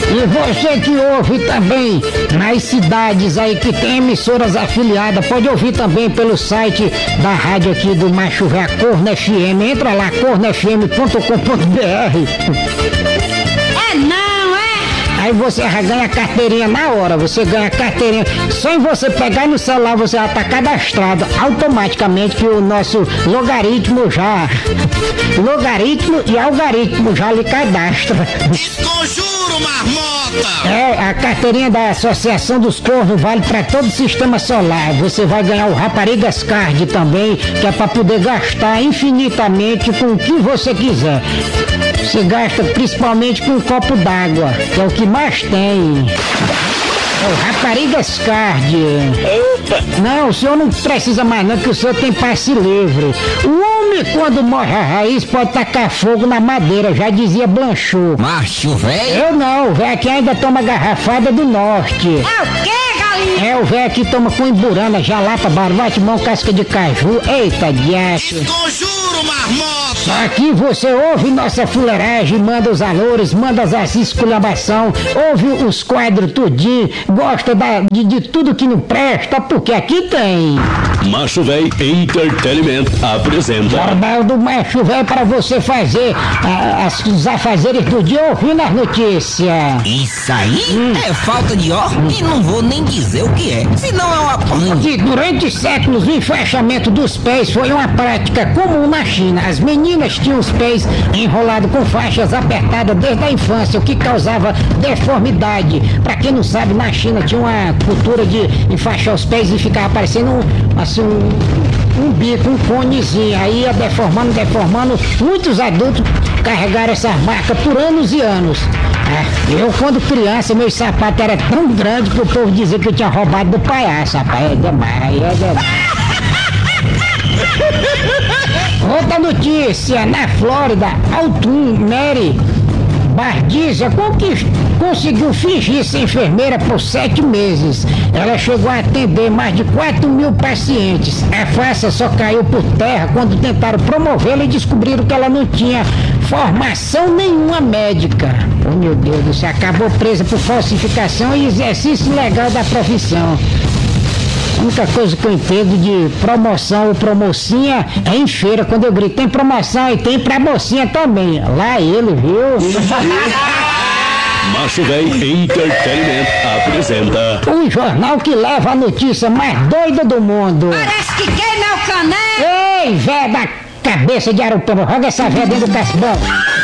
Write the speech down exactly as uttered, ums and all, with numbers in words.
E você que ouve também nas cidades aí que tem emissoras afiliadas, pode ouvir também pelo site da rádio aqui do Macho Véio, Corno F M. Entra lá, corno f m ponto com ponto b r. É não, é? Aí você já ganha a carteirinha na hora, você ganha a carteirinha. Só em você pegar no celular você já tá cadastrado automaticamente, que o nosso logaritmo já... Logaritmo e algoritmo já lhe cadastra. Desconjuro, marmota! É, a carteirinha da Associação dos Cornos vale para todo o sistema solar. Você vai ganhar o Raparigas Card também, que é para poder gastar infinitamente com o que você quiser. Você gasta principalmente com um copo d'água, que é o que mais tem. É o Raparigas Card. Eita! Não, o senhor não precisa mais não, que o senhor tem passe livre. O homem, quando morre a raiz, pode tacar fogo na madeira, já dizia Blanchot. Macho velho? Eu não, o velho aqui ainda toma garrafada do norte. É o quê, galinha? É, o velho aqui toma com emburana, jalapa, barbate, mão, casca de caju. Eita, diacho. Desconjuro, marmota! Aqui você ouve nossa fuleiragem, manda os valores, manda as esculhambação, ouve os quadros tudinho, gosta da, de, de tudo que não presta, porque aqui tem. Macho Véi Entertainment apresenta Jornal do Macho Véi para você fazer a, as, os afazeres do dia ouvindo as notícias. Isso aí hum. é falta de ordem e não vou nem dizer o que é, senão é uma panha. Que durante séculos o enfaixamento dos pés foi uma prática comum na China. As meninas tinham os pés enrolados com faixas apertadas desde a infância, o que causava deformidade. Para quem não sabe, na China tinha uma cultura de enfaixar os pés e ficava parecendo um, assim, um, um bico, um conezinho. Aí ia deformando, deformando. Muitos adultos carregaram essas marcas por anos e anos. Eu, quando criança, meus sapatos eram tão grandes que o povo dizia que eu tinha roubado do palhaço, rapaz. É demais, é demais. Outra notícia, na Flórida, Altum Mary Bardizia conseguiu fingir ser enfermeira por sete meses. Ela chegou a atender mais de quatro mil pacientes. A farsa só caiu por terra quando tentaram promovê-la e descobriram que ela não tinha formação nenhuma médica. Oh, meu Deus do céu, acabou presa por falsificação e exercício ilegal da profissão. A única coisa que eu entendo de promoção ou promocinha é em feira, quando eu grito tem promoção e tem pra mocinha também. Lá ele, viu? Macho Véi Entertainment apresenta o jornal que leva a notícia mais doida do mundo. Parece que queima o caneco. Ei, véia da cabeça de Arupiba, joga essa véia dentro do cascão.